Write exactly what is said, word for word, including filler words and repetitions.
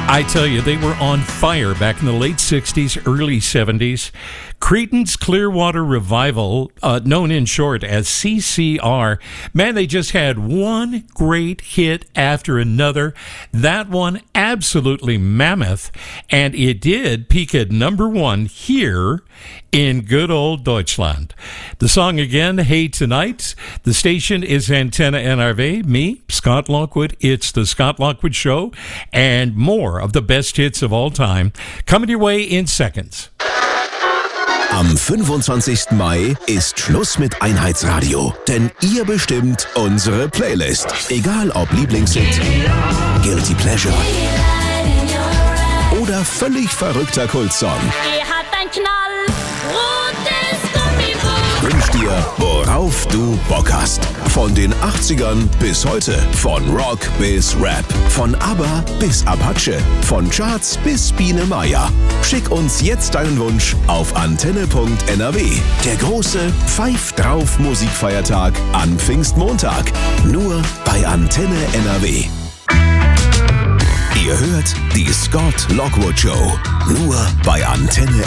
I tell you, they were on fire back in the late sixties, early seventies. Creedence Clearwater Revival, uh, known in short as C C R, man, they just had one great hit after another. That one absolutely mammoth, and it did peak at number one here in good old Deutschland. The song again, Hey Tonight. The station is Antenne N R W. Me, Scott Lockwood. It's the Scott Lockwood Show, and more of the best hits of all time coming your way in seconds. Am fünfundzwanzigsten Mai ist Schluss mit Einheitsradio, denn ihr bestimmt unsere Playlist. Egal ob Lieblingshit, Guilty Pleasure oder völlig verrückter Kultsong. Ihr habt ein knallrotes Gummibuch. Wünsch dir, worauf du Bock hast. Von den achtzigern bis heute. Von Rock bis Rap. Von ABBA bis Apache. Von Charts bis Biene Meier. Schick uns jetzt deinen Wunsch auf antenne punkt n r w. Der große Pfeif drauf Musikfeiertag an Pfingstmontag. Nur bei Antenne N R W. Ihr hört die Scott Lockwood Show. Nur bei Antenne